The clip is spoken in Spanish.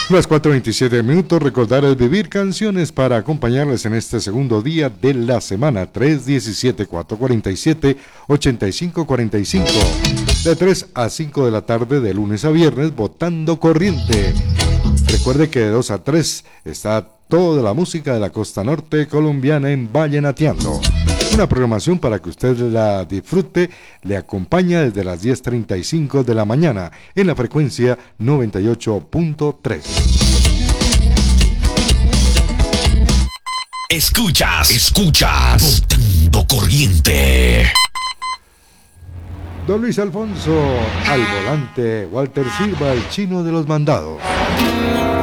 Las 4:27 recordar es vivir canciones para acompañarles en este segundo día de la semana. 317-447-8545. De 3 a 5 de la tarde de lunes a viernes, Botando Corriente. Recuerde que de 2 a 3 está toda la música de la costa norte colombiana en Vallenateando. Una programación para que usted la disfrute, le acompaña desde las 10:35 de la mañana en la frecuencia 98.3. Escuchas, Botando Corriente. Don Luis Alfonso, al volante, Walter Silva, el chino de los mandados.